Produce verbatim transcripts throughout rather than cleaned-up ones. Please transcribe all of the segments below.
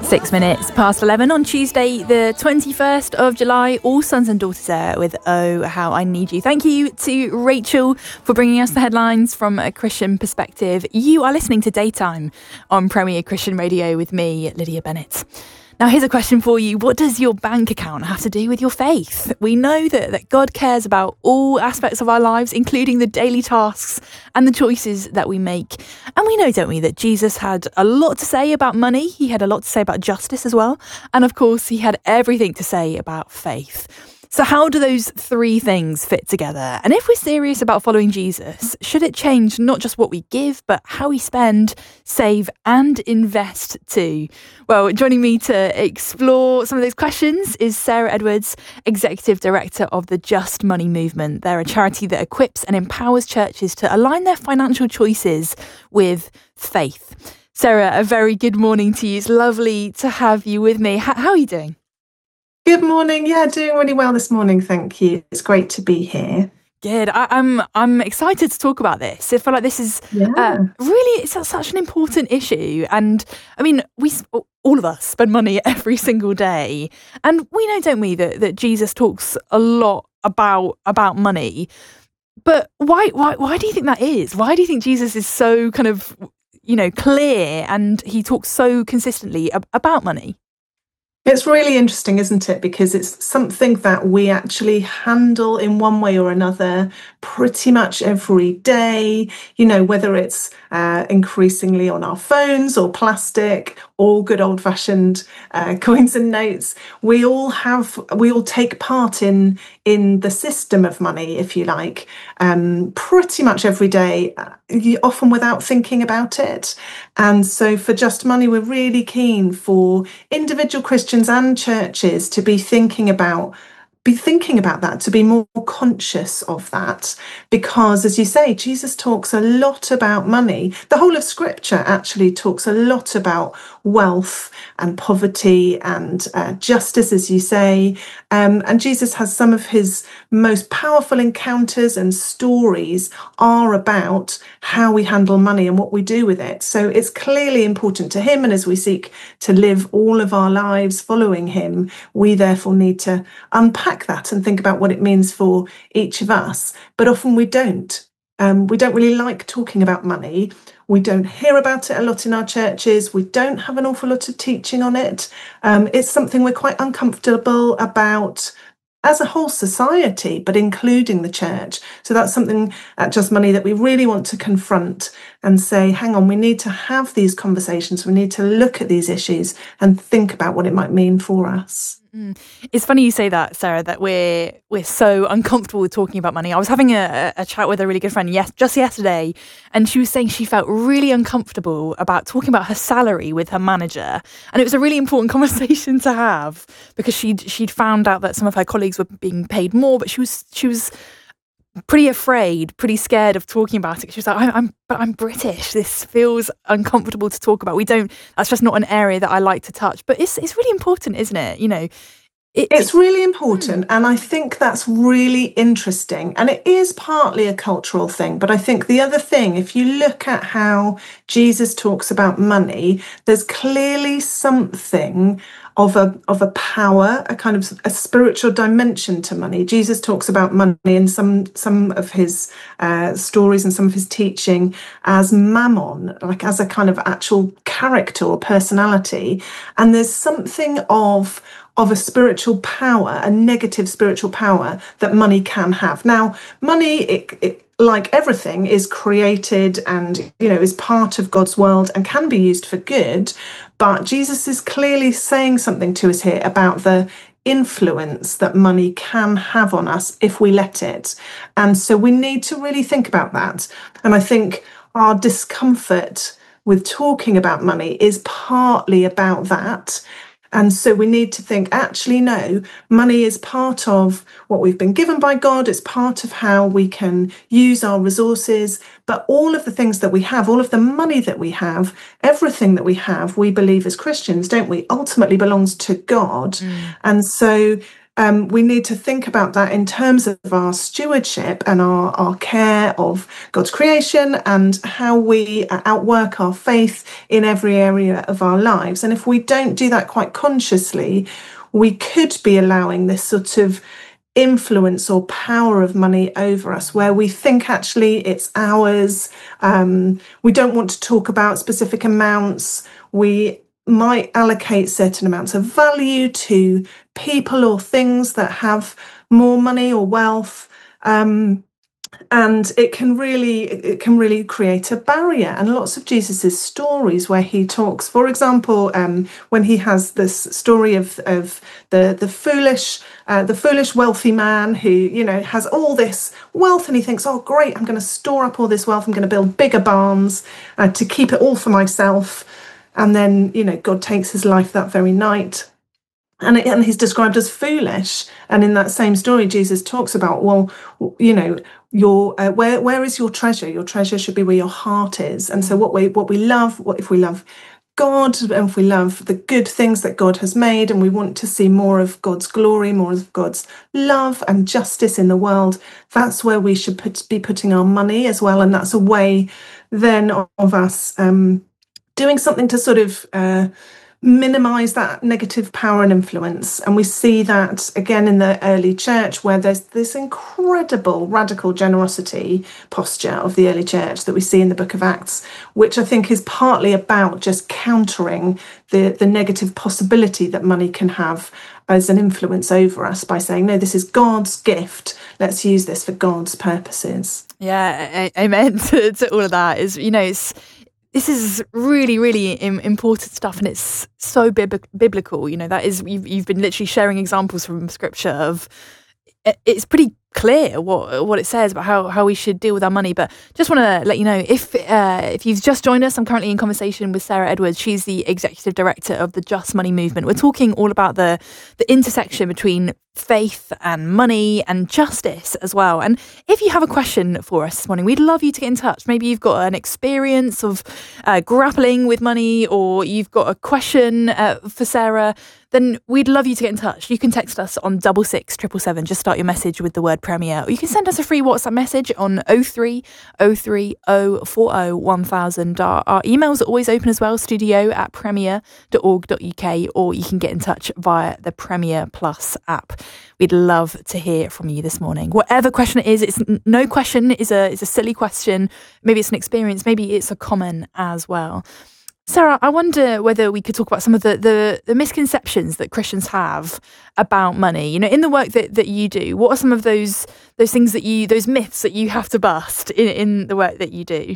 Six minutes past eleven on Tuesday, the twenty-first of July. All sons and daughters there with Oh, How I Need You. Thank you to Rachel for bringing us the headlines from a Christian perspective. You are listening to Daytime on Premier Christian Radio with me, Lydia Bennett. Now, here's a question for you. What does your bank account have to do with your faith? We know that, that God cares about all aspects of our lives, including the daily tasks and the choices that we make. And we know, don't we, that Jesus had a lot to say about money. He had a lot to say about justice as well. And of course, he had everything to say about faith. So how do those three things fit together? And if we're serious about following Jesus, should it change not just what we give, but how we spend, save and invest too? Well, joining me to explore some of those questions is Sarah Edwards, Executive Director of the Just Money Movement. They're a charity that equips and empowers churches to align their financial choices with faith. Sarah, a very good morning to you. It's lovely to have you with me. How, how are you doing? Good morning. Yeah, doing really well this morning. Thank you. It's great to be here. Good. I, I'm I'm excited to talk about this. I feel like this is Yeah. uh, really it's such an important issue. And I mean, we all of us spend money every single day, and we know, don't we, that, that Jesus talks a lot about about money. But why why why do you think that is? Why do you think Jesus is so kind of you know clear and he talks so consistently ab- about money? It's really interesting, isn't it? Because it's something that we actually handle in one way or another pretty much every day, you know, whether it's uh, increasingly on our phones or plastic or good old fashioned uh, coins and notes. We all have, we all take part in, in the system of money, if you like, um, pretty much every day, often without thinking about it. And so for Just Money, we're really keen for individual Christians and churches to be thinking about be thinking about that, to be more conscious of that, because as you say, Jesus talks a lot about money. The whole of Scripture actually talks a lot about wealth and poverty and uh, justice, as you say. Um, and Jesus has some of his most powerful encounters and stories are about how we handle money and what we do with it. So it's clearly important to him. And as we seek to live all of our lives following him, we therefore need to unpack that and think about what it means for each of us. But often we don't. Um, we don't really like talking about money. We don't hear about it a lot in our churches. We don't have an awful lot of teaching on it. Um, it's something we're quite uncomfortable about as a whole society, but including the church. So that's something at Just Money that we really want to confront and say, hang on, we need to have these conversations. We need to look at these issues and think about what it might mean for us. Mm. It's funny you say that, Sarah, that we're we're so uncomfortable with talking about money. I was having a, a chat with a really good friend yes, just yesterday, and she was saying she felt really uncomfortable about talking about her salary with her manager. And it was a really important conversation to have because she'd she'd found out that some of her colleagues were being paid more, but she was she was pretty afraid, pretty scared of talking about it. She was like, I'm, I'm, but I'm British. This feels uncomfortable to talk about. We don't, that's just not an area that I like to touch, but it's, it's really important, isn't it? You know, it, it's really important. And I think that's really interesting. And it is partly a cultural thing. But I think the other thing, if you look at how Jesus talks about money, there's clearly something of a of a power, a kind of a spiritual dimension to money. Jesus talks about money in some some of his uh, stories and some of his teaching as mammon, like as a kind of actual character or personality. And there's something of of a spiritual power, a negative spiritual power that money can have. Now, money, it, it like everything, is created and, you know, is part of God's world and can be used for good. But Jesus is clearly saying something to us here about the influence that money can have on us if we let it. And so we need to really think about that. And I think our discomfort with talking about money is partly about that. And so we need to think, actually, no, money is part of what we've been given by God. It's part of how we can use our resources. But all of the things that we have, all of the money that we have, everything that we have, we believe as Christians, don't we, ultimately belongs to God. Mm. And so um, we need to think about that in terms of our stewardship and our, our care of God's creation and how we outwork our faith in every area of our lives. And if we don't do that quite consciously, we could be allowing this sort of influence or power of money over us, where we think actually it's ours. Um, we don't want to talk about specific amounts. We might allocate certain amounts of value to people or things that have more money or wealth. Um, and it can really it can really create a barrier. And lots of Jesus's stories where he talks, for example, um, when he has this story of of the the foolish uh, the foolish wealthy man who, you know, has all this wealth and he thinks, oh great, I'm going to store up all this wealth, I'm going to build bigger barns uh, to keep it all for myself. And then, you know, God takes his life that very night. And, it, and he's described as foolish. And in that same story, Jesus talks about, well, you know, your uh, where where is your treasure? Your treasure should be where your heart is. And so what we what we love, what if we love God and if we love the good things that God has made and we want to see more of God's glory, more of God's love and justice in the world, that's where we should put, be putting our money as well. And that's a way then of us um, doing something to sort of uh, minimize that negative power and influence. And we see that again in the early church, where there's this incredible radical generosity posture of the early church that we see in the book of Acts, which I think is partly about just countering the, the negative possibility that money can have as an influence over us by saying, no, this is God's gift. Let's use this for God's purposes. Yeah, amen to, to all of that. Is, you know, it's This is really, really important stuff, and it's so bib- biblical. You know, that is, you've, you've been literally sharing examples from scripture of, it's pretty clear what what it says about how, how we should deal with our money. But just want to let you know, if uh, if you've just joined us, I'm currently in conversation with Sarah Edwards. She's the executive director of the Just Money Movement. We're talking all about the the intersection between faith and money and justice as well. And if you have a question for us this morning, we'd love you to get in touch. Maybe you've got an experience of uh, grappling with money, or you've got a question uh, for Sarah, then we'd love you to get in touch. You can text us on double six triple seven. Just start your message with the word Premier, or you can send us a free WhatsApp message on oh three oh three oh four oh one thousand. Our, our emails are always open as well, studio at premier dot org dot uk, or you can get in touch via the Premier Plus app. We'd love to hear from you this morning. Whatever question it is, it's no question is a is a silly question. Maybe it's an experience, maybe it's a common as well. Sarah, I wonder whether we could talk about some of the, the, the misconceptions that Christians have about money. You know, in the work that, that you do, what are some of those those things that you, those myths that you have to bust in, in the work that you do?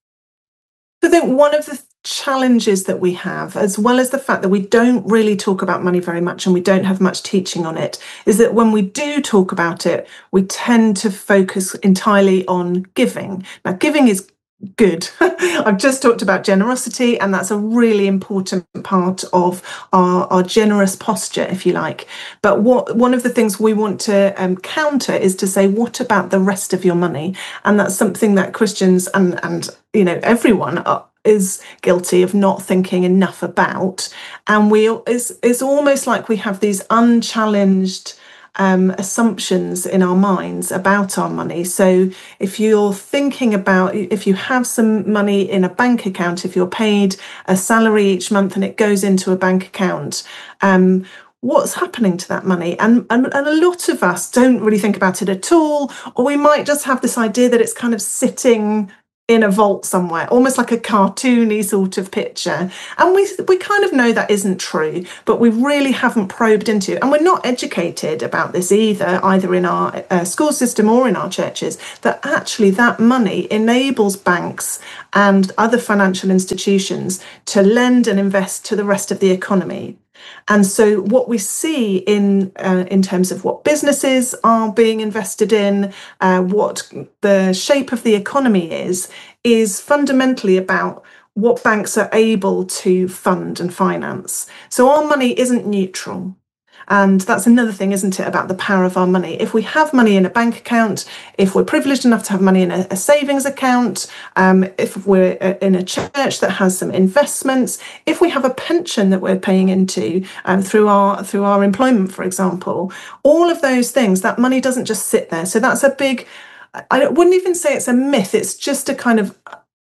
I think one of the challenges that we have, as well as the fact that we don't really talk about money very much and we don't have much teaching on it, is that when we do talk about it, we tend to focus entirely on giving. Now, giving is good. I've just talked about generosity, and that's a really important part of our, our generous posture, if you like. But what one of the things we want to um, counter is to say, what about the rest of your money? And that's something that Christians and, and you know, everyone are, is guilty of not thinking enough about. And we it's, it's almost like we have these unchallenged Um, assumptions in our minds about our money. So if you're thinking about, if you have some money in a bank account, if you're paid a salary each month and it goes into a bank account, um, what's happening to that money? And, and, and a lot of us don't really think about it at all, or we might just have this idea that it's kind of sitting in a vault somewhere, almost like a cartoony sort of picture. And we we kind of know that isn't true, but we really haven't probed into it. And we're not educated about this either, either in our uh, school system or in our churches, that actually that money enables banks and other financial institutions to lend and invest to the rest of the economy. And so what we see in uh, in terms of what businesses are being invested in, uh, what the shape of the economy is, is fundamentally about what banks are able to fund and finance. So our money isn't neutral. And that's another thing, isn't it, about the power of our money. If we have money in a bank account, if we're privileged enough to have money in a, a savings account, um, if we're in a church that has some investments, if we have a pension that we're paying into um, through our through our employment, for example, all of those things, that money doesn't just sit there. So that's a big, I wouldn't even say it's a myth, it's just a kind of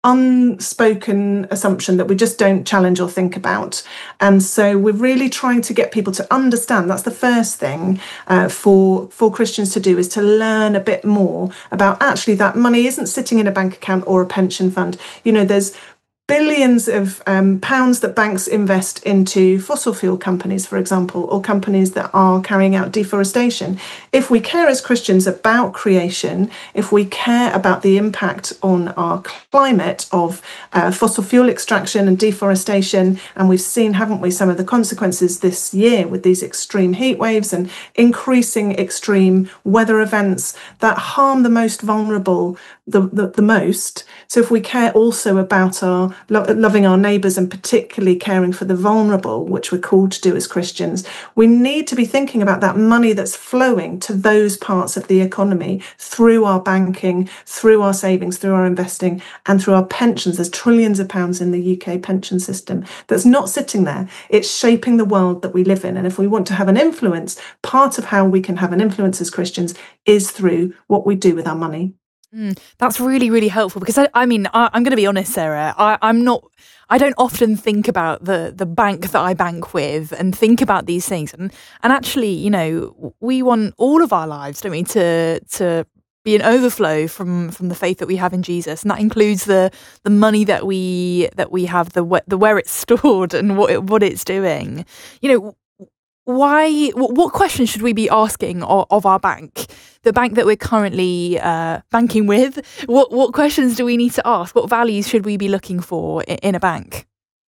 unspoken assumption that we just don't challenge or think about. And so we're really trying to get people to understand. That's the first thing uh, for for Christians to do, is to learn a bit more about actually that money isn't sitting in a bank account or a pension fund. You know, there's billions of um, pounds that banks invest into fossil fuel companies, for example, or companies that are carrying out deforestation. If we care as Christians about creation, if we care about the impact on our climate of uh, fossil fuel extraction and deforestation, and we've seen, haven't we, some of the consequences this year with these extreme heat waves and increasing extreme weather events that harm the most vulnerable the, the, the most. So if we care also about our lo- loving our neighbours and particularly caring for the vulnerable, which we're called to do as Christians, we need to be thinking about that money that's flowing to those parts of the economy through our banking, through our savings, through our investing, and through our pensions. There's trillions of pounds in the U K pension system that's not sitting there. It's shaping the world that we live in. And if we want to have an influence, part of how we can have an influence as Christians is through what we do with our money. Mm, that's really, really helpful, because I, I mean, I, I'm going to be honest, Sarah. I, I'm not. I don't often think about the the bank that I bank with and think about these things. And and actually, you know, we want all of our lives, don't we, to to be an overflow from from the faith that we have in Jesus, and that includes the the money that we that we have, the the where it's stored and what it, what it's doing. You know. Why? What questions should we be asking of, of our bank, the bank that we're currently uh, banking with? What what questions do we need to ask? What values should we be looking for in, in a bank?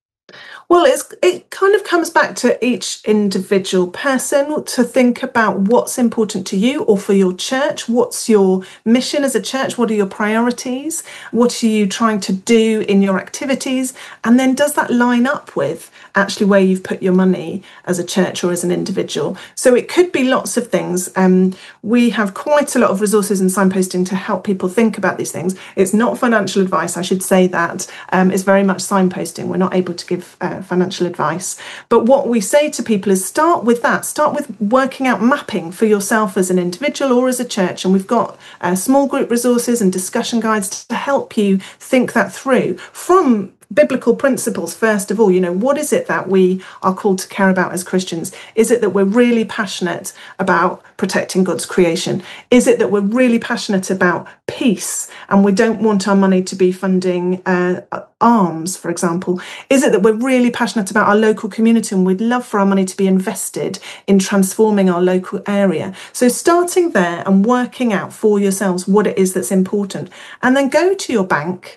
Well, it's, it kind of comes back to each individual person to think about what's important to you or for your church. What's your mission as a church? What are your priorities? What are you trying to do in your activities? And then does that line up with actually where you've put your money as a church or as an individual? So it could be lots of things. Um, we have quite a lot of resources and signposting to help people think about these things. It's not financial advice, I should say that. Um, it's very much signposting. We're not able to give uh, financial advice. But what we say to people is start with that. Start with working out mapping for yourself as an individual or as a church. And we've got uh, small group resources and discussion guides to help you think that through from biblical principles. First of all, you know, what is it that we are called to care about as Christians? Is it that we're really passionate about protecting God's creation? Is it that we're really passionate about peace and we don't want our money to be funding uh, arms, for example? Is it that we're really passionate about our local community and we'd love for our money to be invested in transforming our local area? So starting there and working out for yourselves what it is that's important, and then go to your bank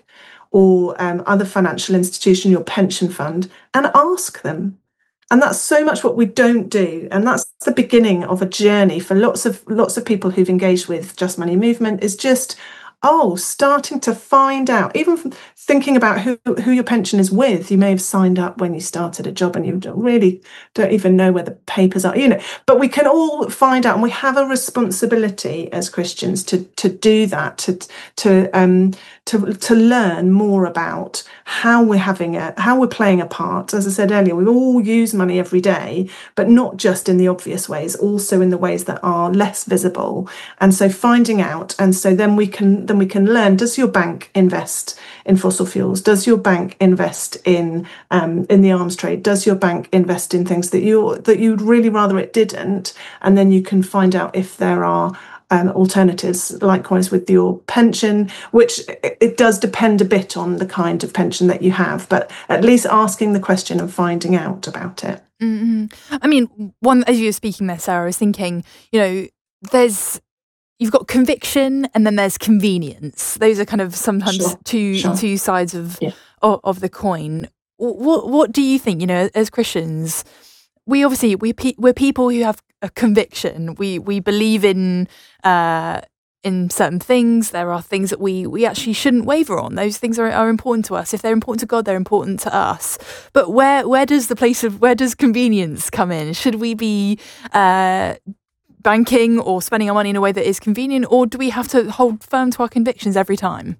or um, other financial institution, your pension fund, and ask them. And that's so much what we don't do. And that's the beginning of a journey for lots of lots of people who've engaged with Just Money Movement, is just, oh, starting to find out, even from thinking about who, who your pension is with. You may have signed up when you started a job and you don't really don't even know where the papers are, you know, but we can all find out, and we have a responsibility as Christians to to do that, to to um to to learn more about how we're having a how we're playing a part. As I said earlier, we all use money every day, but not just in the obvious ways, also in the ways that are less visible. And so finding out, and so then we can then we can learn, does your bank invest in fossil fuels? Does your bank invest in um, in the arms trade? Does your bank invest in things that you that you'd really rather it didn't? And then you can find out if there are Um, alternatives. Likewise with your pension, which it, it does depend a bit on the kind of pension that you have, but at least asking the question and finding out about it. Mm-hmm. I mean, one, as you were speaking there, Sarah, I was thinking, you know, there's you've got conviction and then there's convenience. Those are kind of sometimes Sure, two sure. two sides of, Yeah. of of the coin. What what do you think? You know, as Christians, we obviously we pe- we're people who have a conviction. We we believe in uh, in certain things. There are things that we we actually shouldn't waver on. Those things are, are important to us. If they're important to God, they're important to us. But where where does the place of where does convenience come in? Should we be uh, banking or spending our money in a way that is convenient, or do we have to hold firm to our convictions every time?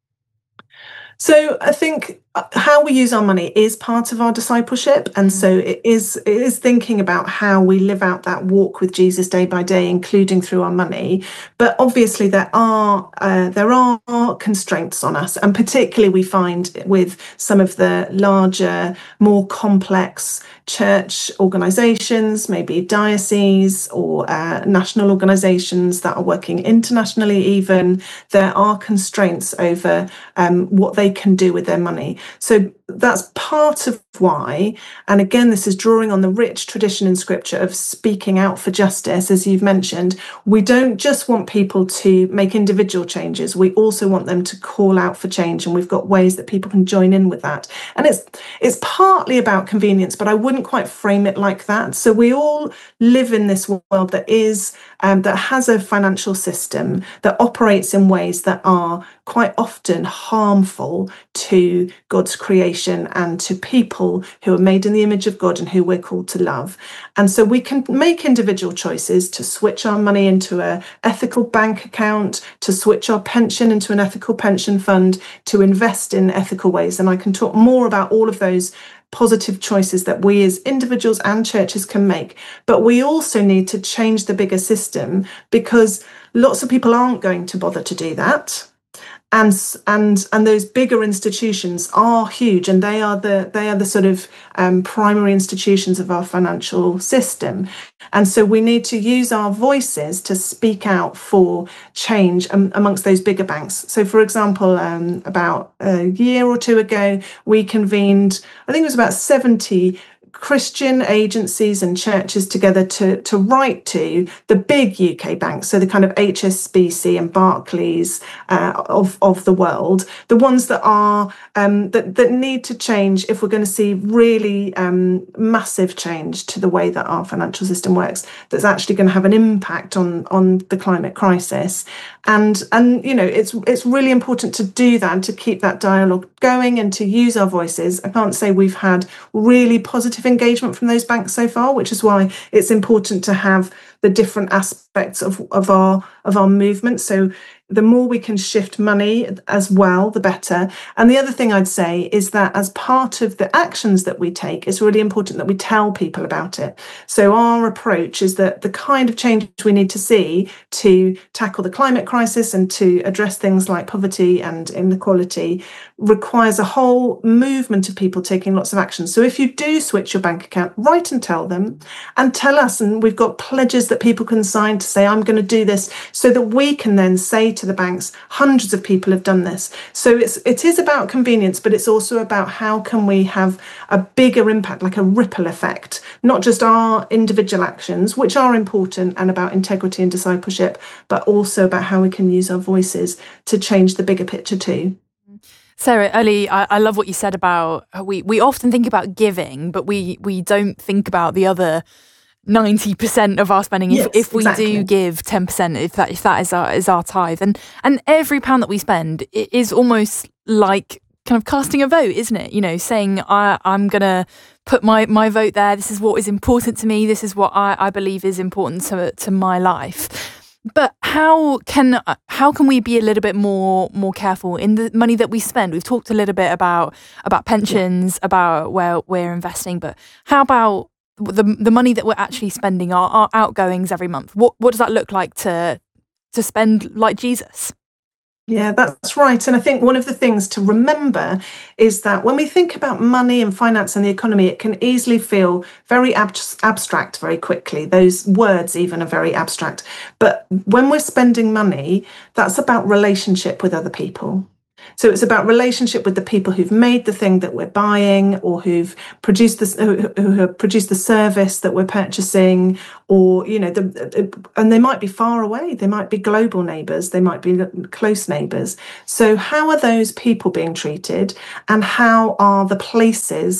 So I think how we use our money is part of our discipleship, and so it is it is thinking about how we live out that walk with Jesus day by day, including through our money. But obviously there are uh, there are constraints on us, and particularly we find with some of the larger, more complex church organisations, maybe dioceses or uh, national organisations that are working internationally even, there are constraints over um, what they can do with their money. So that's part of why, and again, this is drawing on the rich tradition in Scripture of speaking out for justice, as you've mentioned. We don't just want people to make individual changes, we also want them to call out for change, and we've got ways that people can join in with that. And it's it's partly about convenience, but I wouldn't quite frame it like that. So we all live in this world that is um, that has a financial system that operates in ways that are quite often harmful to God's creation and to people who are made in the image of God and who we're called to love. And so we can make individual choices to switch our money into an ethical bank account, to switch our pension into an ethical pension fund, to invest in ethical ways. And I can talk more about all of those positive choices that we as individuals and churches can make. But we also need to change the bigger system, because lots of people aren't going to bother to do that. And and and those bigger institutions are huge, and they are the they are the sort of um, primary institutions of our financial system. And so we need to use our voices to speak out for change um, amongst those bigger banks. So, for example, um, about a year or two ago, we convened, I think it was about seventy Christian agencies and churches together to, to write to the big U K banks, so the kind of H S B C and Barclays uh, of, of the world, the ones that are um, that, that need to change if we're going to see really um, massive change to the way that our financial system works, that's actually going to have an impact on, on the climate crisis. And, and you know, it's it's really important to do that and to keep that dialogue going and to use our voices. I can't say we've had really positive engagement from those banks so far, which is why it's important to have the different aspects of, of our of our movement. So the more we can shift money as well, the better. And the other thing I'd say is that as part of the actions that we take, it's really important that we tell people about it. So our approach is that the kind of change we need to see to tackle the climate crisis and to address things like poverty and inequality requires a whole movement of people taking lots of action. So if you do switch your bank account, write and tell them, and tell us. And we've got pledges that people can sign to say, I'm going to do this, so that we can then say to the banks, hundreds of people have done this. So it's it is about convenience, but it's also about how can we have a bigger impact, like a ripple effect, not just our individual actions, which are important and about integrity and discipleship, but also about how we can use our voices to change the bigger picture too. Sarah, Ellie, I, I love what you said about we, we often think about giving, but we, we don't think about the other ninety percent of our spending. If, yes, if we exactly. do give ten percent, if that if that is our is our tithe, and and every pound that we spend, it is almost like kind of casting a vote, isn't it? You know, saying I I'm gonna put my, my vote there. This is what is important to me. This is what I, I believe is important to to my life. But how can how can we be a little bit more more careful in the money that we spend? We've talked a little bit about about pensions, yeah. about where we're investing, but how about the the money that we're actually spending, our, our outgoings every month? What what does that look like to to spend like Jesus? Yeah, that's right. And I think one of the things to remember is that when we think about money and finance and the economy, it can easily feel very ab- abstract very quickly. Those words even are very abstract. But when we're spending money, that's about relationship with other people. So it's about relationship with the people who've made the thing that we're buying, or who've produced this, who, who have produced the service that we're purchasing, or you know, the, and they might be far away, they might be global neighbours, they might be close neighbours. So how are those people being treated, and how are the places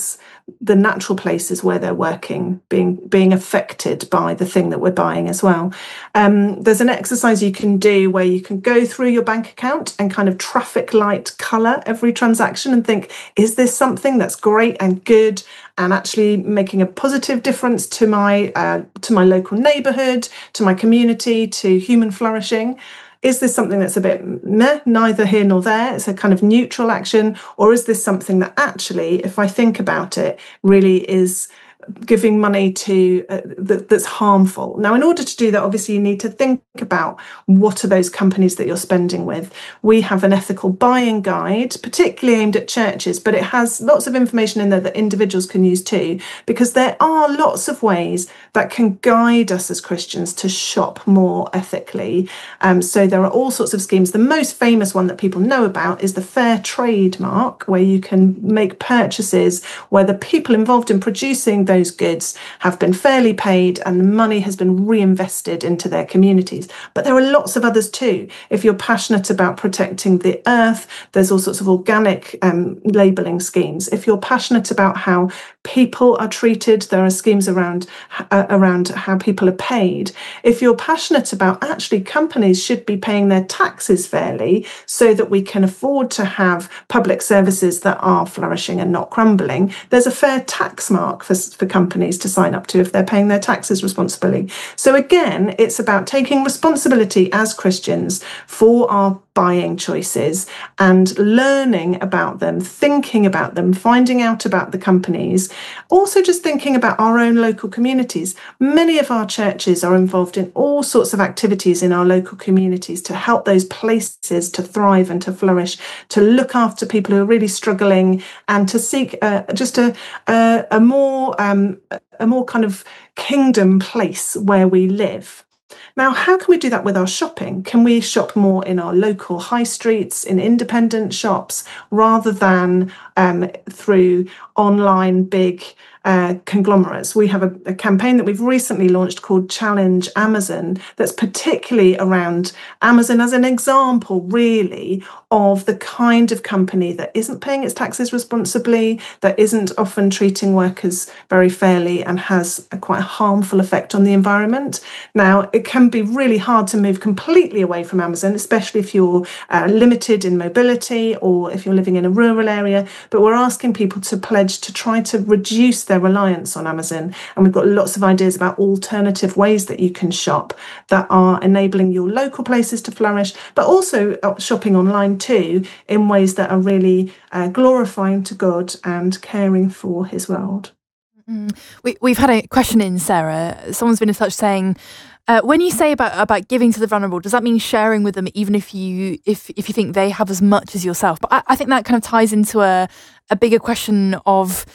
the natural places where they're working being being affected by the thing that we're buying as well. Um, there's an exercise you can do where you can go through your bank account and kind of traffic light colour every transaction and think, is this something that's great and good and actually making a positive difference to my uh, to my local neighbourhood, to my community, to human flourishing? Is this something that's a bit meh, neither here nor there? It's a kind of neutral action, or is this something that actually, if I think about it, really is giving money to uh, that, that's harmful? Now, in order to do that, obviously you need to think about what are those companies that you're spending with. We have an ethical buying guide, particularly aimed at churches, but it has lots of information in there that individuals can use too, because there are lots of ways that can guide us as Christians to shop more ethically. Um, so there are all sorts of schemes. The most famous one that people know about is the Fair Trade Mark, where you can make purchases where the people involved in producing those those goods have been fairly paid and the money has been reinvested into their communities. But there are lots of others too. If you're passionate about protecting the earth, there's all sorts of organic um, labelling schemes. If you're passionate about how people are treated, there are schemes around uh, around how people are paid. If you're passionate about actually companies should be paying their taxes fairly so that we can afford to have public services that are flourishing and not crumbling, there's a fair tax mark for, for companies to sign up to if they're paying their taxes responsibly. So again, it's about taking responsibility as Christians for our buying choices and learning about them, thinking about them, finding out about the companies, also just thinking about our own local communities. Many of our churches are involved in all sorts of activities in our local communities to help those places to thrive and to flourish, to look after people who are really struggling and to seek uh, just a, a, a more um, a more kind of kingdom place where we live. Now, how can we do that with our shopping? Can we shop more in our local high streets, in independent shops, rather than um, through online big uh, conglomerates? We have a, a campaign that we've recently launched called Challenge Amazon, that's particularly around Amazon as an example, really, of the kind of company that isn't paying its taxes responsibly, that isn't often treating workers very fairly and has a quite harmful effect on the environment. Now, it can be really hard to move completely away from Amazon, especially if you're uh, limited in mobility or if you're living in a rural area, but we're asking people to pledge to try to reduce their reliance on Amazon. And we've got lots of ideas about alternative ways that you can shop that are enabling your local places to flourish, but also shopping online too, in ways that are really uh, glorifying to God and caring for his world. Mm. We, we've had a question in, Sarah. Someone's been in touch saying, uh, when you say about about giving to the vulnerable, does that mean sharing with them even if you if if you think they have as much as yourself? But I, I think that kind of ties into a, a bigger question of,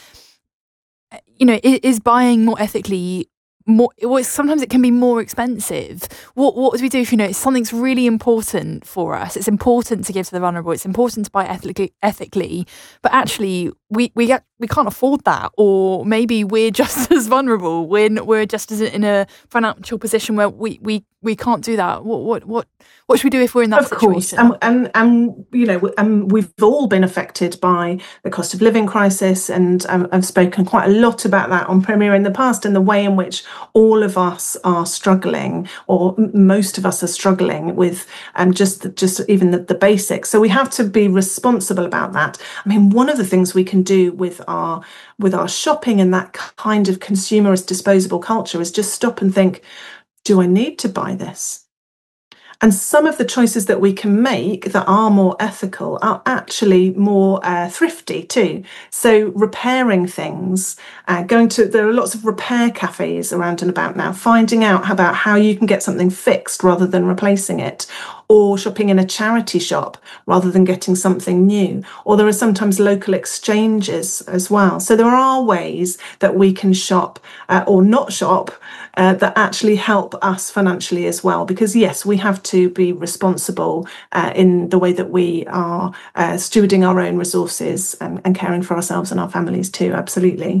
you know, is, is buying more ethically more, well, sometimes it can be more expensive. What what do we do if, you know, something's really important for us? It's important to give to the vulnerable. It's important to buy ethically, ethically, but actually we we get we can't afford that, or maybe we're just as vulnerable. We're we're just as in a financial position where we we, we can't do that. What what what what should we do if we're in that of situation? Of course, and, and and you know, um, we've all been affected by the cost of living crisis, and um, I've spoken quite a lot about that on Premier in the past, and the way in which all of us are struggling, or most of us are struggling with um, just just even the, the basics. So we have to be responsible about that. I mean, one of the things we can do with our with our shopping and that kind of consumerist disposable culture is just stop and think, do I need to buy this? And some of the choices that we can make that are more ethical are actually more uh, thrifty too. So repairing things, uh, going to, there are lots of repair cafes around and about now, finding out about how you can get something fixed rather than replacing it, or shopping in a charity shop rather than getting something new. Or there are sometimes local exchanges as well. So there are ways that we can shop uh, or not shop uh, that actually help us financially as well. Because yes, we have to be responsible uh, in the way that we are uh, stewarding our own resources and, and caring for ourselves and our families too. Absolutely.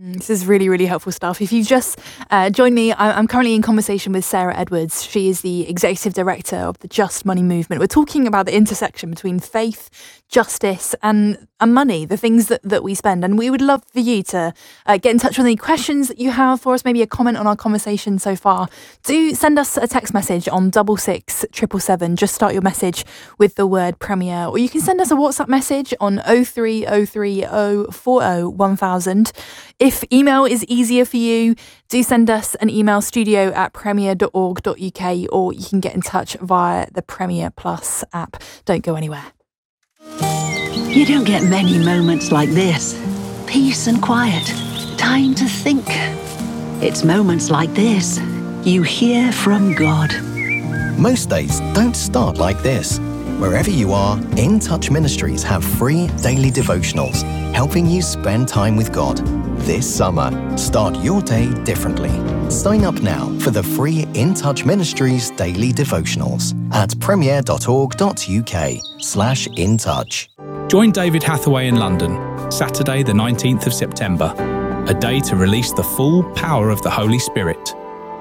This is really, really helpful stuff. If you've just uh, joined me, I'm currently in conversation with Sarah Edwards. She is the Executive Director of the Just Money Movement. We're talking about the intersection between faith, justice and, and money, the things that, that we spend. And we would love for you to uh, get in touch with any questions that you have for us, maybe a comment on our conversation so far. Do send us a text message on double six triple seven. Just start your message with the word Premier. Or you can send us a WhatsApp message on oh three oh three oh four oh one thousand. If email is easier for you, do send us an email, studio at premier dot org dot uk, or you can get in touch via the Premier Plus app. Don't go anywhere. You don't get many moments like this. Peace and quiet. Time to think. It's moments like this you hear from God. Most days don't start like this. Wherever you are, In Touch Ministries have free daily devotionals, helping you spend time with God. This summer, start your day differently. Sign up now for the free In Touch Ministries daily devotionals at premier dot org dot uk slash in touch. Join David Hathaway in London, Saturday the nineteenth of September, a day to release the full power of the Holy Spirit.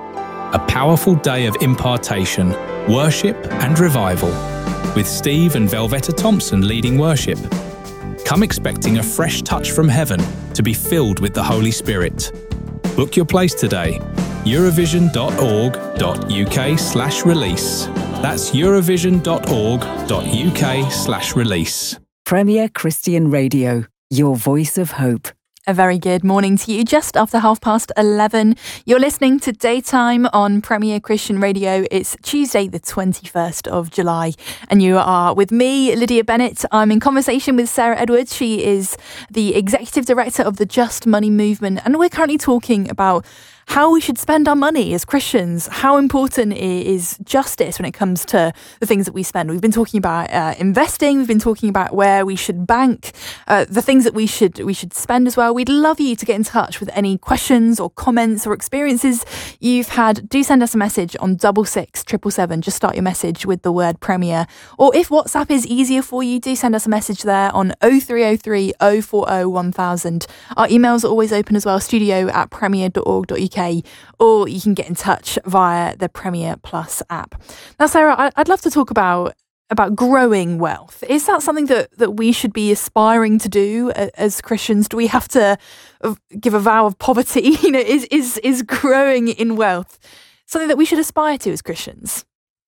A powerful day of impartation, worship and revival, with Steve and Velvetta Thompson leading worship. Come expecting a fresh touch from heaven to be filled with the Holy Spirit. Book your place today, eurovision dot org dot uk slash release. That's eurovision dot org dot uk slash release. Premier Christian Radio, your voice of hope. A very good morning to you. Just after half past eleven, you're listening to Daytime on Premier Christian Radio. It's Tuesday, the twenty-first of July, and you are with me, Lydia Bennett. I'm in conversation with Sarah Edwards. She is the Executive Director of the Just Money Movement, and we're currently talking about how we should spend our money as Christians, how important is justice when it comes to the things that we spend. We've been talking about uh, investing, we've been talking about where we should bank, uh, the things that we should we should spend as well. We'd love you to get in touch with any questions or comments or experiences you've had. Do send us a message on double six triple seven. Just start your message with the word Premier. Or if WhatsApp is easier for you, do send us a message there on oh three oh three oh four oh one thousand. Our emails are always open as well, studio at premier dot org dot uk. Or you can get in touch via the Premier Plus app. Now, Sarah, I'd love to talk about about growing wealth. Is that something that, that we should be aspiring to do as Christians? Do we have to give a vow of poverty? You know, is is is growing in wealth something that we should aspire to as Christians?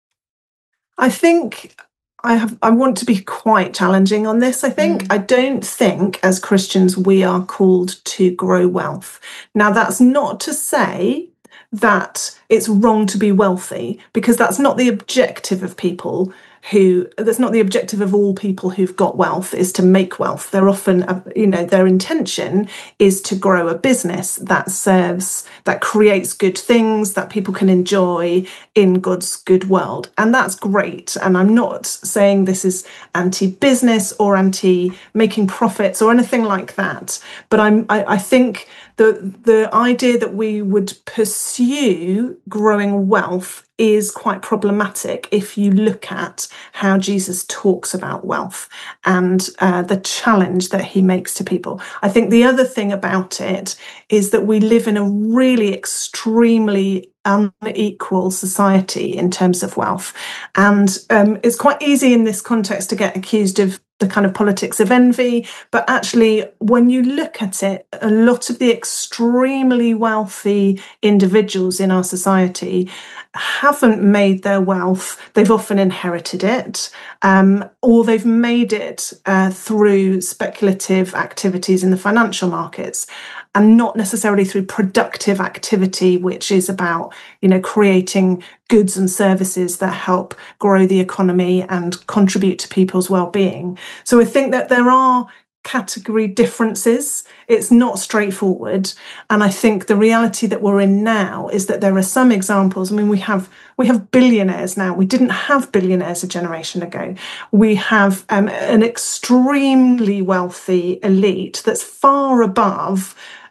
I think I have. I want to be quite challenging on this. I think mm. I don't think as Christians we are called to grow wealth. Now, that's not to say that it's wrong to be wealthy, because that's not the objective of people who, that's not the objective of all people who've got wealth, is to make wealth. They're often, you know, their intention is to grow a business that serves, that creates good things that people can enjoy in God's good world. And that's great. And I'm not saying this is anti-business or anti-making profits or anything like that. But I'm, I, I think the the idea that we would pursue growing wealth is quite problematic if you look at how Jesus talks about wealth and uh, the challenge that he makes to people. I think the other thing about it is that we live in a really extremely unequal society in terms of wealth. And um, it's quite easy in this context to get accused of the kind of politics of envy. But actually, when you look at it, a lot of the extremely wealthy individuals in our society haven't made their wealth. They've often inherited it, um, or they've made it uh, through speculative activities in the financial markets, and not necessarily through productive activity, which is about, you know, creating goods and services that help grow the economy and contribute to people's well-being. So I think that there are category differences. It's not straightforward. And I think the reality that we're in now is that there are some examples. I mean, we have we have billionaires now. We didn't have billionaires a generation ago. We have um, an extremely wealthy elite that's far above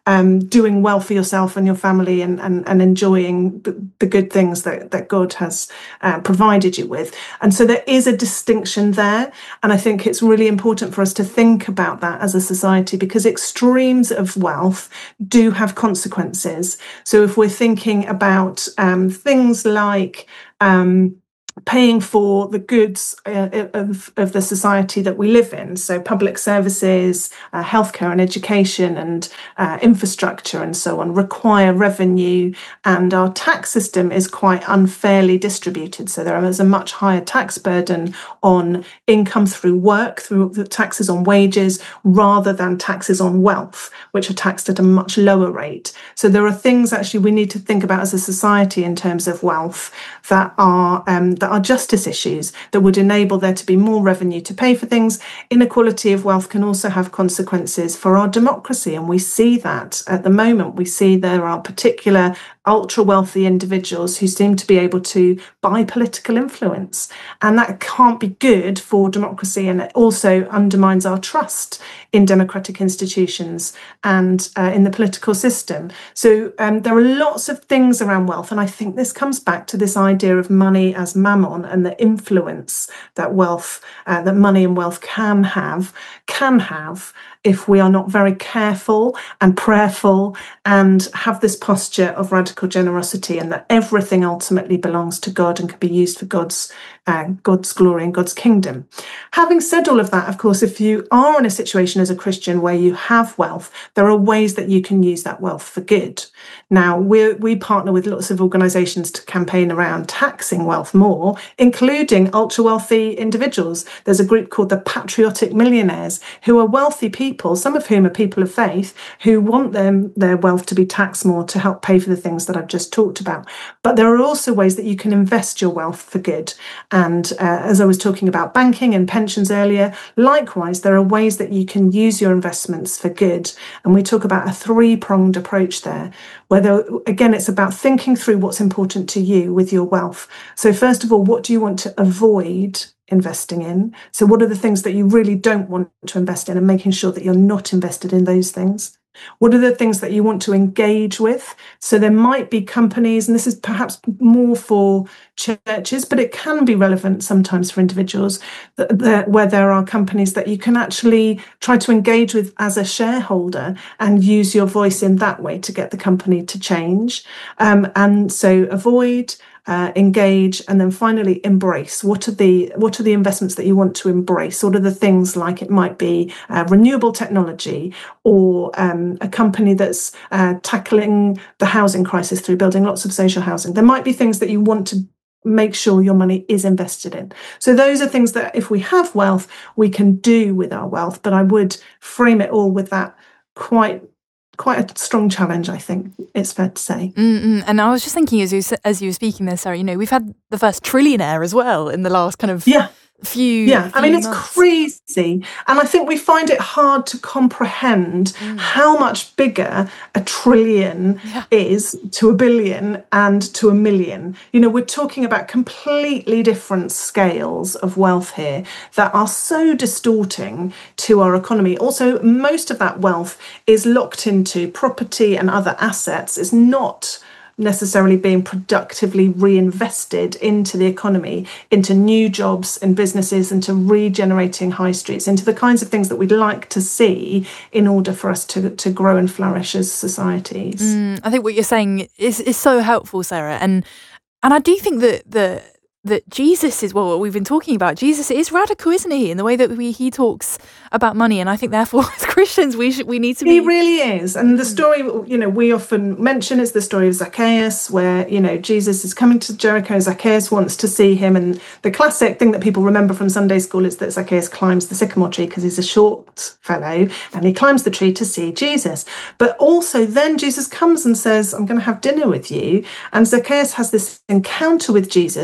um, doing well for yourself and your family and, and, and enjoying the, the good things that, that God has uh, provided you with. And so there is a distinction there. And I think it's really important for us to think about that as a society, because extremes of wealth do have consequences. So if we're thinking about um, things like um, paying for the goods uh, of, of the society that we live in, so public services, uh, healthcare and education and uh, infrastructure and so on, require revenue, and our tax system is quite unfairly distributed. So there is a much higher tax burden on income through work, through the taxes on wages, rather than taxes on wealth, which are taxed at a much lower rate. So there are things actually we need to think about as a society in terms of wealth that are um, that are justice issues that would enable there to be more revenue to pay for things. Inequality of wealth can also have consequences for our democracy, and we see that at the moment. We see there are particular ultra wealthy individuals who seem to be able to buy political influence, and that can't be good for democracy, and it also undermines our trust in democratic institutions and uh, in the political system. So um, there are lots of things around wealth, and I think this comes back to this idea of money as mammon and the influence that wealth, uh, that money and wealth can have, can have if we are not very careful and prayerful and have this posture of radical generosity, and that everything ultimately belongs to God and can be used for God's uh, God's glory and God's kingdom. Having said all of that, of course, if you are in a situation as a Christian where you have wealth, there are ways that you can use that wealth for good. Now, we we partner with lots of organisations to campaign around taxing wealth more, including ultra-wealthy individuals. There's a group called the Patriotic Millionaires, who are wealthy people, some of whom are people of faith, who want them their wealth to be taxed more to help pay for the things that I've just talked about. But there are also ways that you can invest your wealth for good. And uh, as I was talking about banking and pensions earlier, likewise, there are ways that you can use your investments for good. And we talk about a three-pronged approach there, where, there, again, it's about thinking through what's important to you with your wealth. So first of all, what do you want to avoid investing in? So what are the things that you really don't want to invest in, and making sure that you're not invested in those things? What are the things that you want to engage with? So there might be companies, and this is perhaps more for churches, but it can be relevant sometimes for individuals, that, that, where there are companies that you can actually try to engage with as a shareholder and use your voice in that way to get the company to change. Um, and so avoid, Uh, engage, and then finally embrace. What are the what are the investments that you want to embrace? What are the things, like it might be uh, renewable technology, or um, a company that's uh, tackling the housing crisis through building lots of social housing. There might be things that you want to make sure your money is invested in. So those are things that if we have wealth, we can do with our wealth. But I would frame it all with that quite quite a strong challenge, I think it's fair to say. Mm-mm. And I was just thinking as you as you were speaking there, Sarah, you know, we've had the first trillionaire as well in the last kind of yeah. few Yeah, few I mean, it's months. crazy. And I think we find it hard to comprehend mm. how much bigger a trillion yeah. is to a billion and to a million. You know, we're talking about completely different scales of wealth here that are so distorting to our economy. Also, most of that wealth is locked into property and other assets. It's not necessarily being productively reinvested into the economy, into new jobs and businesses, into regenerating high streets, into the kinds of things that we'd like to see in order for us to, to grow and flourish as societies. Mm, I think what you're saying is, is so helpful, Sarah. And and I do think that the that Jesus is, well, what we've been talking about, Jesus is radical, isn't he, in the way that we, he talks about money. And I think, therefore, as Christians, we should, we need to be... He really is. And the story, you know, we often mention is the story of Zacchaeus, where, you know, Jesus is coming to Jericho. Zacchaeus wants to see him. And the classic thing that people remember from Sunday school is that Zacchaeus climbs the sycamore tree because he's a short fellow, and he climbs the tree to see Jesus. But also then Jesus comes and says, I'm going to have dinner with you. And Zacchaeus has this encounter with Jesus. And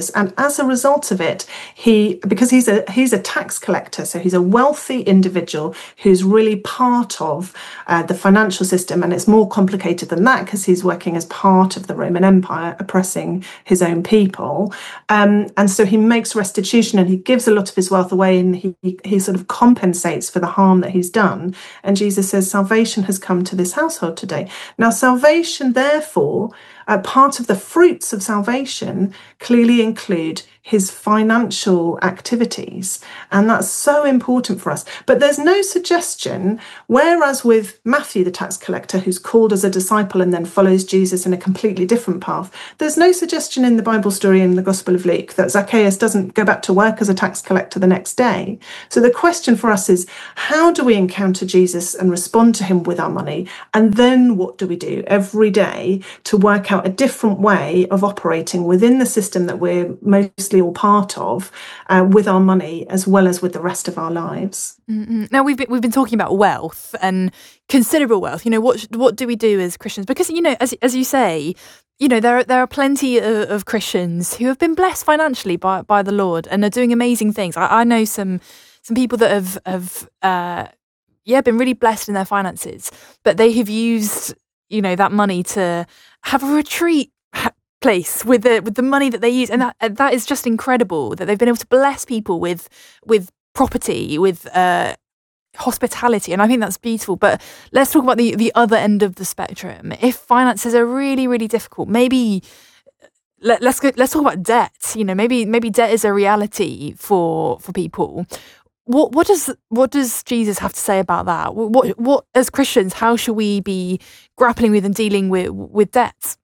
as a result of it, he because he's a he's a tax collector, so he's a wealthy individual who's really part of uh, the financial system, and it's more complicated than that because he's working as part of the Roman Empire, oppressing his own people. Um, and so he makes restitution, and he gives a lot of his wealth away, and he he sort of compensates for the harm that he's done. And Jesus says, salvation has come to this household today. Now, salvation, therefore, uh, part of the fruits of salvation clearly include his financial activities. And that's so important for us. But there's no suggestion, whereas with Matthew, the tax collector, who's called as a disciple and then follows Jesus in a completely different path, there's no suggestion in the Bible story in the Gospel of Luke that Zacchaeus doesn't go back to work as a tax collector the next day. So the question for us is, how do we encounter Jesus and respond to him with our money? And then what do we do every day to work out a different way of operating within the system that we're mostly all part of, uh, with our money as well as with the rest of our lives? Mm-hmm. Now we've been, we've been talking about wealth and considerable wealth. You know, what what do we do as Christians? Because, you know, as as you say, you know, there there are plenty of, of Christians who have been blessed financially by by the Lord and are doing amazing things. I, I know some some people that have have uh, yeah been really blessed in their finances, but they have used, you know, that money to have a retreat place with the with the money that they use, and that that is just incredible that they've been able to bless people with with property, with uh, hospitality, and I think that's beautiful. But let's talk about the the other end of the spectrum. If finances are really really difficult, maybe let, let's go, let's talk about debt. You know, maybe maybe debt is a reality for for people. What what does what does Jesus have to say about that? What what as Christians, how should we be grappling with and dealing with with debt?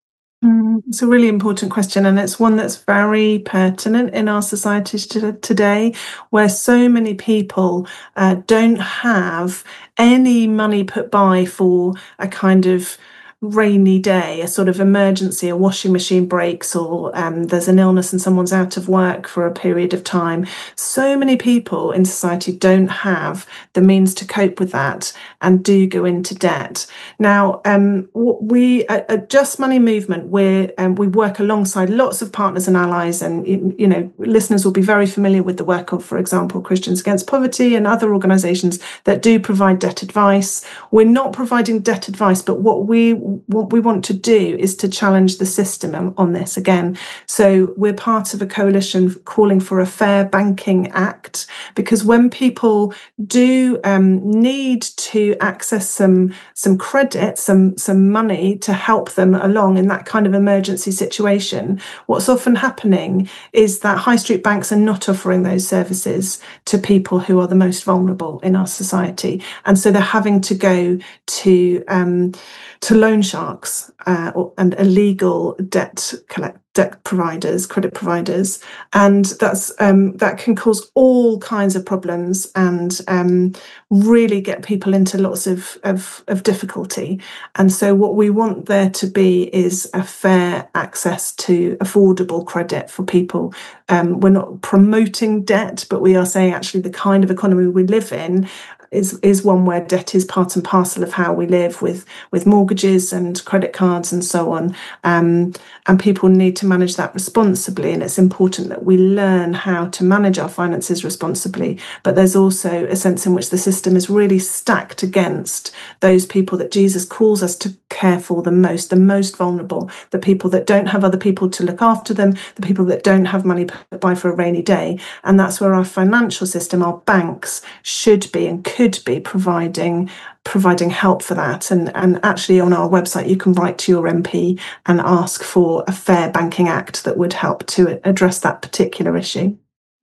Mm, it's a really important question, and it's one that's very pertinent in our societies to, today, where so many people uh, don't have any money put by for a kind of rainy day, a sort of emergency, a washing machine breaks, or um, there's an illness and someone's out of work for a period of time. So many people in society don't have the means to cope with that and do go into debt. Now, um, we at, at Just Money Movement, we um, we work alongside lots of partners and allies, and you know, listeners will be very familiar with the work of, for example, Christians Against Poverty and other organisations that do provide debt advice. We're not providing debt advice, but what we What we want to do is to challenge the system on this again. So we're part of a coalition calling for a Fair Banking Act, because when people do um, need to access some some credit, some some money to help them along in that kind of emergency situation, what's often happening is that high street banks are not offering those services to people who are the most vulnerable in our society, and so they're having to go to um, to loan sharks uh, or, and illegal debt collect, debt providers, credit providers, and that's um, that can cause all kinds of problems and um, really get people into lots of, of of difficulty. And so, what we want there to be is a fair access to affordable credit for people. Um, we're not promoting debt, but we are saying actually the kind of economy we live in is is one where debt is part and parcel of how we live, with with mortgages and credit cards and so on, um, and people need to manage that responsibly, and it's important that we learn how to manage our finances responsibly. But there's also a sense in which the system is really stacked against those people that Jesus calls us to care for the most, the most vulnerable, the people that don't have other people to look after them, the people that don't have money put by for a rainy day. And that's where our financial system, our banks, should be and could be providing providing help for that. And, and actually on our website, you can write to your M P and ask for a Fair Banking Act that would help to address that particular issue.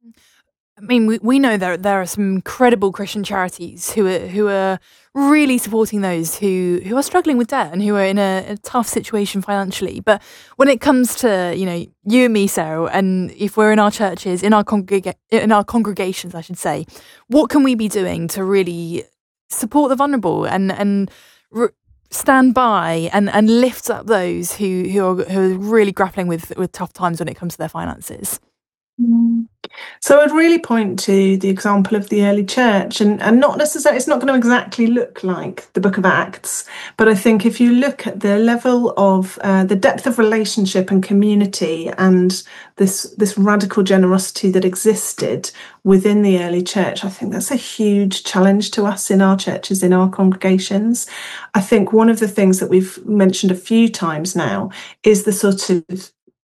I mean, we, we know there there are some incredible Christian charities who are who are really supporting those who, who are struggling with debt and who are in a, a tough situation financially. But when it comes to, you know, you and me, Sarah, and if we're in our churches, in our congrega- in our congregations, I should say, what can we be doing to really support the vulnerable and and re- stand by and, and lift up those who who are, who are really grappling with with tough times when it comes to their finances? Mm. So I'd really point to the example of the early church, and, and not necessarily, it's not going to exactly look like the book of Acts, but I think if you look at the level of uh, the depth of relationship and community and this, this radical generosity that existed within the early church, I think that's a huge challenge to us in our churches, in our congregations. I think one of the things that we've mentioned a few times now is the sort of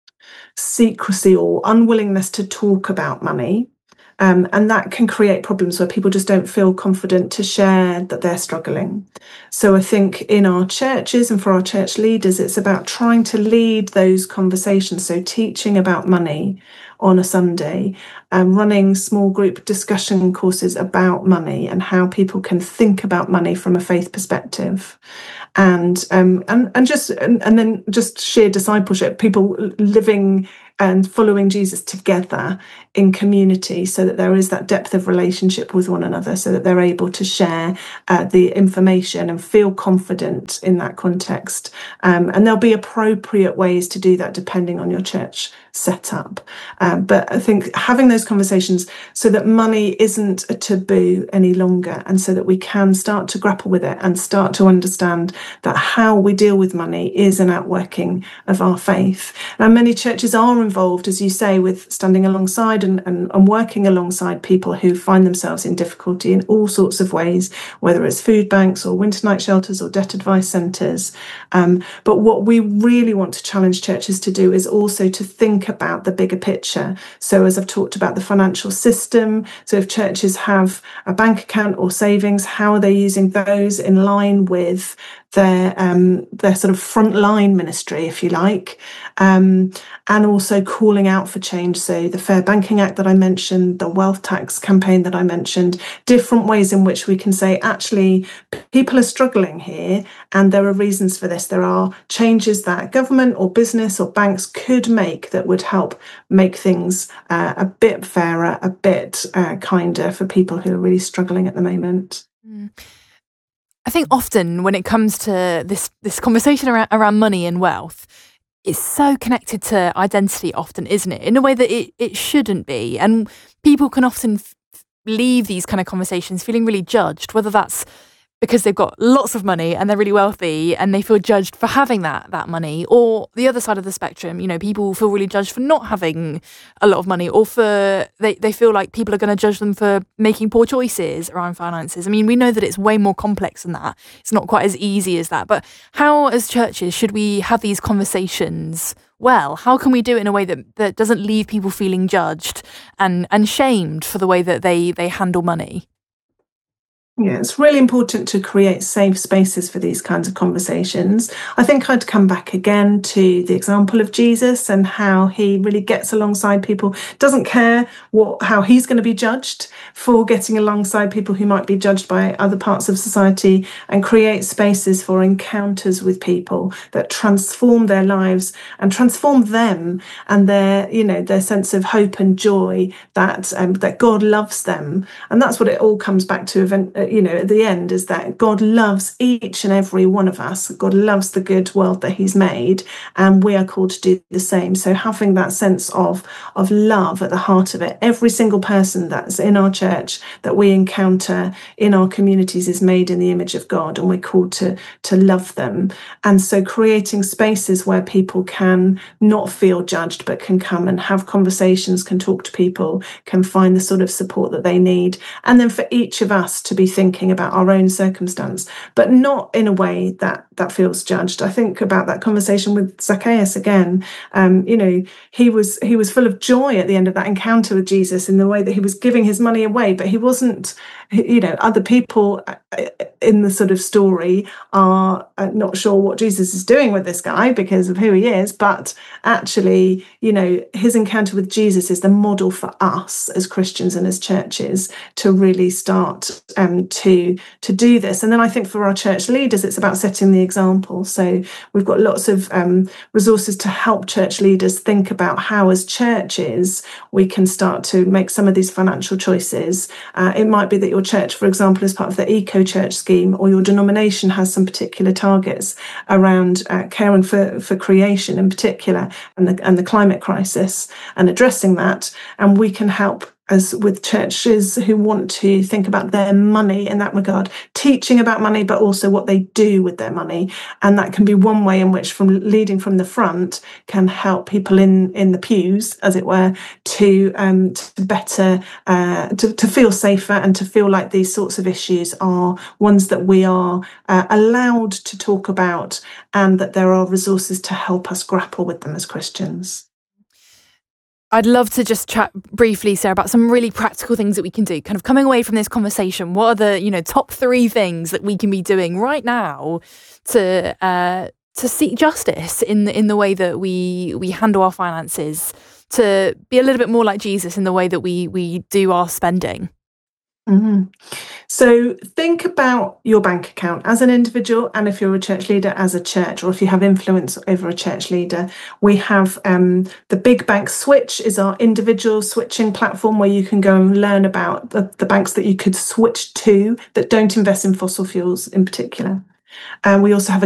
secrecy or unwillingness to talk about money. Um, and that can create problems where people just don't feel confident to share that they're struggling. So I think in our churches and for our church leaders, it's about trying to lead those conversations. So teaching about money on a Sunday, and running small group discussion courses about money and how people can think about money from a faith perspective. And um, and and just and, and then just sheer discipleship, people living and following Jesus together in community, so that there is that depth of relationship with one another, so that they're able to share uh, the information and feel confident in that context. Um, and there'll be appropriate ways to do that depending on your church setup. Um, but I think having those conversations so that money isn't a taboo any longer, and so that we can start to grapple with it and start to understand that how we deal with money is an outworking of our faith. And many churches are involved, as you say, with standing alongside and, and, and working alongside people who find themselves in difficulty in all sorts of ways, whether it's food banks or winter night shelters or debt advice centres. Um, but what we really want to challenge churches to do is also to think about the bigger picture. So as I've talked about the financial system, so if churches have a bank account or savings, how are they using those in line with their um, their sort of frontline ministry, if you like, um, and also calling out for change. So the Fair Banking Act that I mentioned, the wealth tax campaign that I mentioned, different ways in which we can say, actually, people are struggling here, and there are reasons for this. There are changes that government or business or banks could make that would help make things uh, a bit fairer, a bit uh, kinder for people who are really struggling at the moment. Mm. I think often when it comes to this this conversation around, around money and wealth, it's so connected to identity often, isn't it? In a way that it, it shouldn't be. And people can often f- leave these kind of conversations feeling really judged, whether that's because they've got lots of money and they're really wealthy and they feel judged for having that that money, or the other side of the spectrum, you know, people feel really judged for not having a lot of money, or for they, they feel like people are going to judge them for making poor choices around finances. I mean, we know that it's way more complex than that. It's not quite as easy as that. But how, as churches, should we have these conversations well? How can we do it in a way that, that doesn't leave people feeling judged and, and shamed for the way that they, they handle money? Yeah, it's really important to create safe spaces for these kinds of conversations. I think I'd come back again to the example of Jesus and how he really gets alongside people, doesn't care what how he's going to be judged for getting alongside people who might be judged by other parts of society, and create spaces for encounters with people that transform their lives and transform them and their, you know, their sense of hope and joy that um, that God loves them. And that's what it all comes back to event. You know, at the end, is that God loves each and every one of us. God loves the good world that he's made, and we are called to do the same. So having that sense of, of love at the heart of it, every single person that's in our church that we encounter in our communities is made in the image of God, and we're called to, to love them. And so creating spaces where people can not feel judged, but can come and have conversations, can talk to people, can find the sort of support that they need. And then for each of us to be thinking about our own circumstance, but not in a way that that feels judged. I think about that conversation with Zacchaeus again. Um, you know, he was he was full of joy at the end of that encounter with Jesus in the way that he was giving his money away, but he wasn't, you know, other people in the sort of story are not sure what Jesus is doing with this guy because of who he is, but actually, you know, his encounter with Jesus is the model for us as Christians and as churches to really start um, um, to to do this. And then I think for our church leaders, it's about setting the example. So we've got lots of um, resources to help church leaders think about how, as churches, we can start to make some of these financial choices. Uh, it might be that your church, for example, is part of the Eco Church scheme, or your denomination has some particular targets around uh, caring for, for creation in particular, and the, and the climate crisis, and addressing that. And we can help as with churches who want to think about their money in that regard, teaching about money, but also what they do with their money. And that can be one way in which, from leading from the front, can help people in, in the pews, as it were, to um, to better, uh, to, to feel safer, and to feel like these sorts of issues are ones that we are uh, allowed to talk about, and that there are resources to help us grapple with them as Christians. I'd love to just chat briefly, Sarah, about some really practical things that we can do. Kind of coming away from this conversation, what are the, you know, top three things that we can be doing right now to uh, to seek justice in the, in the way that we we handle our finances, to be a little bit more like Jesus in the way that we we do our spending? Mm-hmm. So think about your bank account as an individual, and if you're a church leader, as a church, or if you have influence over a church leader. We have um, the Big Bank Switch is our individual switching platform, where you can go and learn about the, the banks that you could switch to that don't invest in fossil fuels in particular. And we also have a